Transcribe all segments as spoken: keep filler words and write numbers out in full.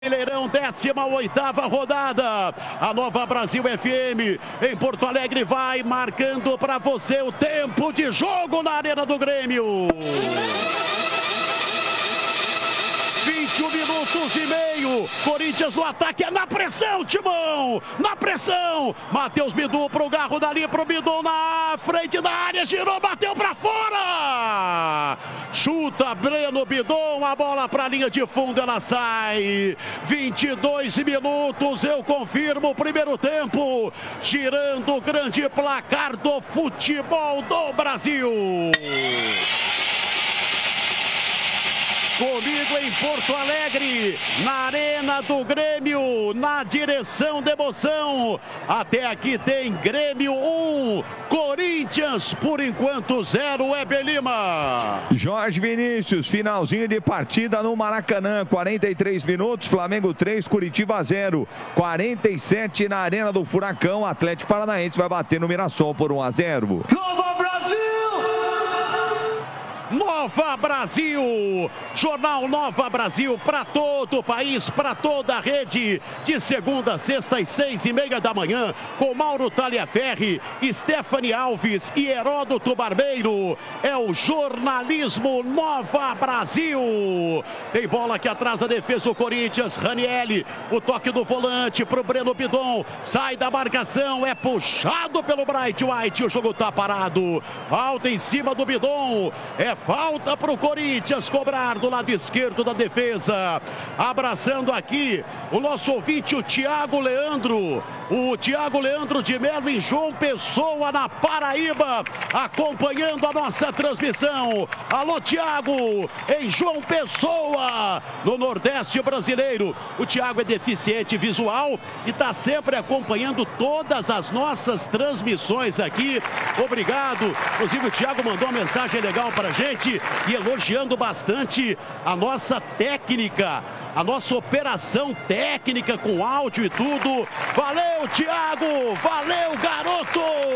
Brasileirão, décima oitava rodada. A Nova Brasil F M em Porto Alegre vai marcando para você o tempo de jogo na Arena do Grêmio. vinte e um minutos e meio. Corinthians no ataque, é na pressão, Timão. Na pressão. Matheus Bidu pro Garro, dali pro Bidu na frente da área. Girou, bateu pra fora. Chuta Breno Bidon, a bola pra linha de fundo, ela sai. vinte e dois minutos, eu confirmo o primeiro tempo. Girando o grande placar do futebol do Brasil. Comigo em Porto Alegre, na Arena do Grêmio, na direção da emoção. Até aqui tem Grêmio um, Corinthians por enquanto zero, Weber Lima. Jorge Vinícius, finalzinho de partida no Maracanã, quarenta e três minutos, Flamengo três, Curitiba zero. quarenta e sete na Arena do Furacão, Atlético Paranaense vai bater no Mirassol por um a zero. Nova Brasil! Nova Brasil, Jornal Nova Brasil para todo o país, para toda a rede, de segunda a sexta às seis e meia da manhã, com Mauro Taliaferri, Stephanie Alves e Heródoto Barbeiro. É o jornalismo Nova Brasil. Tem bola aqui atrás da defesa o Corinthians, Ranieri, o toque do volante pro Breno Bidon, sai da marcação, é puxado pelo Bright White, o jogo tá parado. Falta em cima do Bidon, é falta para o Corinthians cobrar do lado esquerdo da defesa. Abraçando aqui o nosso ouvinte, o Thiago Leandro. O Thiago Leandro de Melo em João Pessoa, na Paraíba, acompanhando a nossa transmissão. Alô, Thiago, em João Pessoa, no Nordeste brasileiro. O Thiago é deficiente visual e está sempre acompanhando todas as nossas transmissões aqui. Obrigado. Inclusive, o Thiago mandou uma mensagem legal para a gente e elogiando bastante a nossa técnica, a nossa operação técnica com áudio e tudo. Valeu, Thiago! Valeu, garoto!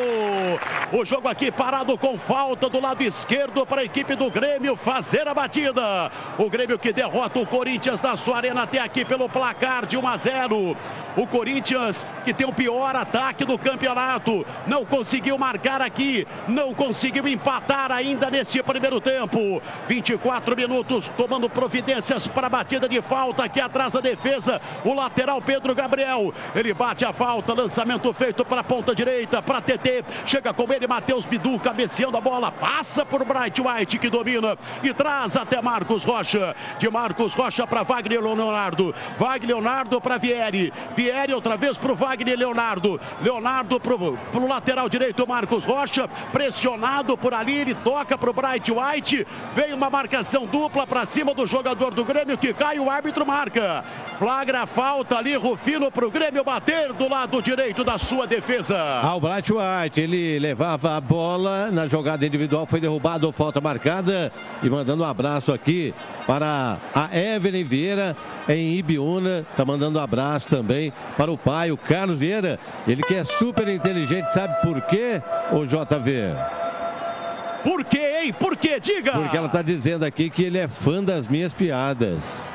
O jogo aqui parado com falta do lado esquerdo para a equipe do Grêmio fazer a batida. O Grêmio que derrota o Corinthians na sua arena até aqui pelo placar de um a zero. O Corinthians que tem o pior ataque do campeonato. Não conseguiu marcar aqui, não conseguiu empatar ainda nesse primeiro tempo. vinte e quatro minutos tomando providências para a batida de falta. Falta aqui atrás da defesa, o lateral Pedro Gabriel, ele bate a falta, lançamento feito para a ponta direita, para T T, chega com ele Matheus Bidu, cabeceando a bola, passa por Bright White que domina e traz até Marcos Rocha, de Marcos Rocha para Wagner Leonardo, Wagner Leonardo para Vieri, Vieri outra vez para o Wagner Leonardo, Leonardo para o lateral direito Marcos Rocha, pressionado por ali, ele toca para o Bright White, vem uma marcação dupla para cima do jogador do Grêmio que cai, o árbitro marca, flagra a falta ali, Rufino para o Grêmio bater do lado direito da sua defesa. Ah, o Bright White, ele levava a bola na jogada individual, foi derrubado, falta marcada, e mandando um abraço aqui para a Evelyn Vieira em Ibiúna, tá mandando um abraço também para o pai, o Carlos Vieira, ele que é super inteligente, sabe por quê, o J V? Por quê, hein? Por quê? Diga! Porque ela tá dizendo aqui que ele é fã das minhas piadas.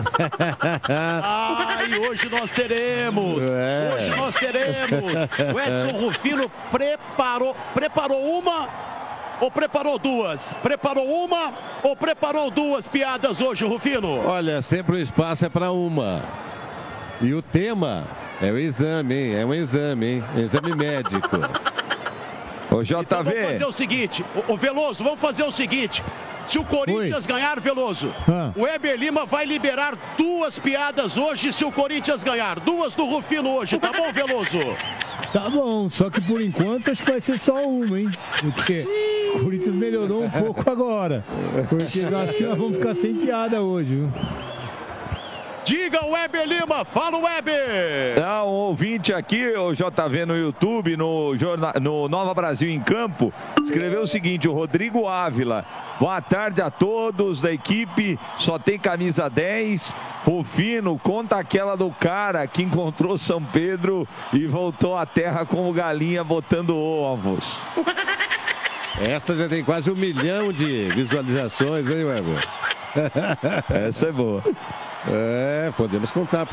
Ai, hoje nós teremos, é. hoje nós teremos. O Edson Rufino preparou, preparou uma ou preparou duas? Preparou uma ou preparou duas piadas hoje, Rufino? Olha, sempre o espaço é para uma. E o tema é o exame, hein? É um exame, hein? Exame médico. Ô, J V. Então vamos fazer o seguinte, o Veloso, vamos fazer o seguinte. Se o Corinthians Oi. ganhar, Veloso, ah. o Weber Lima vai liberar duas piadas hoje se o Corinthians ganhar. Duas do Rufino hoje, tá bom, Veloso? Tá bom, só que por enquanto acho que vai ser só uma, hein? Porque o Corinthians melhorou um pouco agora. Porque eu acho que nós vamos ficar sem piada hoje, viu? Diga o Weber Lima, fala o Weber! Não, um ouvinte aqui, o J V no YouTube, no, jornal, no Nova Brasil em Campo, escreveu o seguinte, o Rodrigo Ávila, boa tarde a todos da equipe, só tem camisa dez, Rufino, conta aquela do cara que encontrou São Pedro e voltou à terra como galinha botando ovos. Essa já tem quase um milhão de visualizações, hein, Weber? Essa é boa. É, podemos contar.